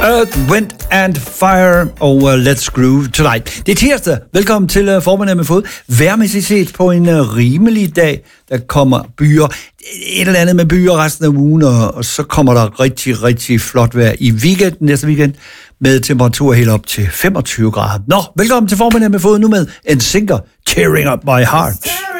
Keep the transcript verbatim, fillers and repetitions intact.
Earth, Wind and Fire og uh, Let's Groove Tonight. Det er tirsdag. Velkommen til uh, Formiddag med Fod. Vejrmæssigt set på en uh, rimelig dag, der kommer byer. Et eller andet med byer resten af ugen, og, og så kommer der rigtig, rigtig flot vejr i weekenden, næste weekend, med temperatur helt op til femogtyve grader. Nå, velkommen til Formiddag med Fod nu med en sinker, Tearing Up My Heart.